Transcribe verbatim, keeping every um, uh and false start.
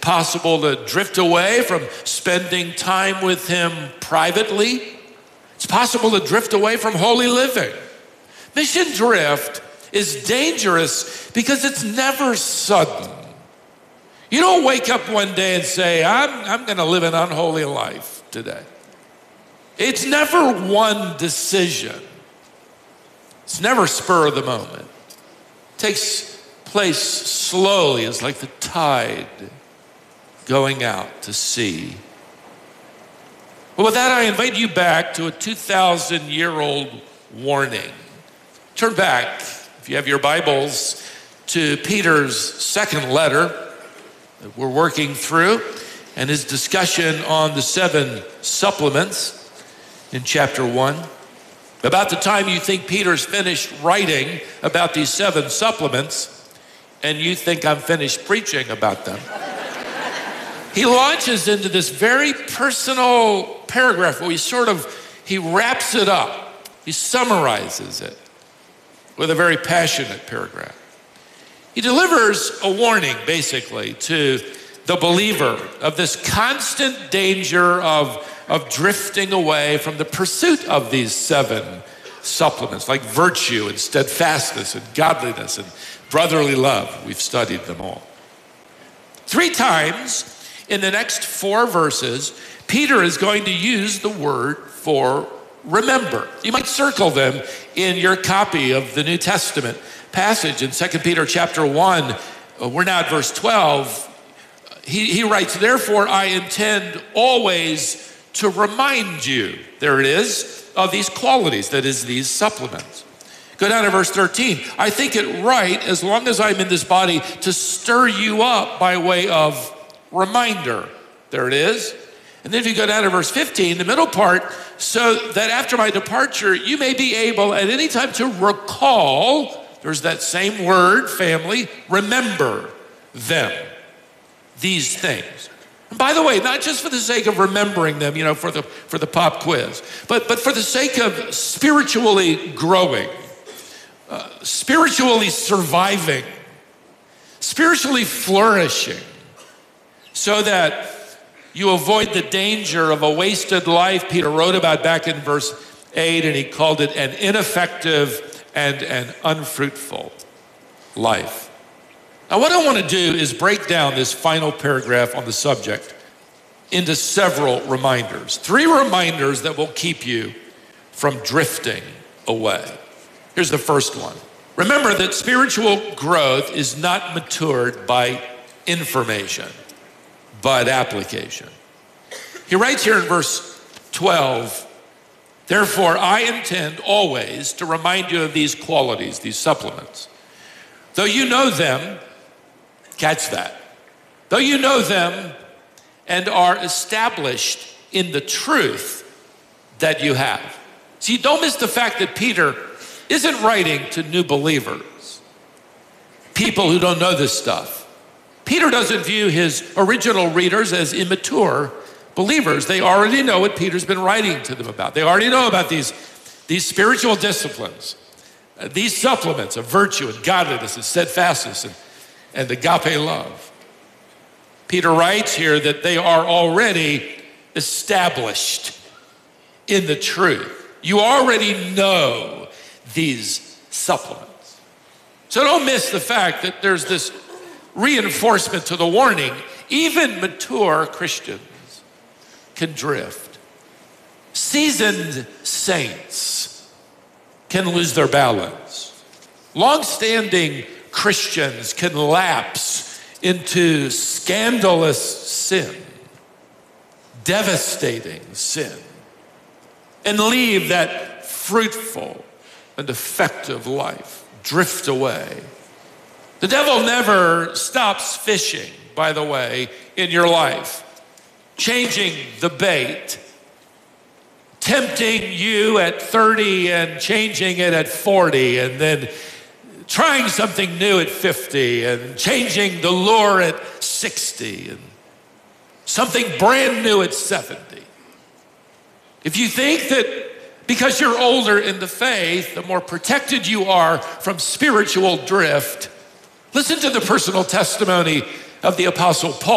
possible to drift away from spending time with him privately. It's possible to drift away from holy living. Mission drift is dangerous because it's never sudden. You don't wake up one day and say, I'm, I'm going to live an unholy life today. It's never one decision. It's never spur of the moment. It takes place slowly. It's like the tide going out to sea. Well, with that, I invite you back to a two thousand year old warning. Turn back, if you have your Bibles, to Peter's second letter that we're working through and his discussion on the seven supplements in chapter one. About the time you think Peter's finished writing about these seven supplements, and you think I'm finished preaching about them, he launches into this very personal paragraph where he sort of, he wraps it up. He summarizes it with a very passionate paragraph. He delivers a warning, basically, to the believer of this constant danger of, of drifting away from the pursuit of these seven supplements, like virtue and steadfastness and godliness and brotherly love. We've studied them all. Three times in the next four verses, Peter is going to use the word for remember. You might circle them in your copy of the New Testament passage in Second Peter chapter one. We're now at verse twelve. He, he writes, therefore I intend always to remind you, there it is, of these qualities, that is, these supplements. Go down to verse thirteen. I think it right, as long as I'm in this body, to stir you up by way of reminder. There it is. And then if you go down to verse fifteen, the middle part, so that after my departure, you may be able at any time to recall, there's that same word, family, remember them, these things. And by the way, not just for the sake of remembering them, you know, for the for the pop quiz, but, but for the sake of spiritually growing, uh, spiritually surviving, spiritually flourishing, so that you avoid the danger of a wasted life Peter wrote about back in verse eight, and he called it an ineffective and an unfruitful life. Now, what I want to do is break down this final paragraph on the subject into several reminders. Three reminders that will keep you from drifting away. Here's the first one. Remember that spiritual growth is not matured by information, but application. He writes here in verse twelve, therefore I intend always to remind you of these qualities, these supplements. Though you know them, catch that, though you know them and are established in the truth that you have. See, don't miss the fact that Peter isn't writing to new believers, people who don't know this stuff. Peter doesn't view his original readers as immature believers. They already know what Peter's been writing to them about. They already know about these, these spiritual disciplines, uh, these supplements of virtue and godliness and steadfastness and, and agape love. Peter writes here that they are already established in the truth. You already know these supplements. So don't miss the fact that there's this reinforcement to the warning. Even mature Christians can drift. Seasoned saints can lose their balance. Long-standing Christians can lapse into scandalous sin, devastating sin, and leave that fruitful and effective life, drift away. The devil never stops fishing, by the way, in your life, changing the bait, tempting you at thirty and changing it at forty, and then trying something new at fifty and changing the lure at sixty and something brand new at seventy. If you think that because you're older in the faith, the more protected you are from spiritual drift, listen to the personal testimony of the Apostle Paul.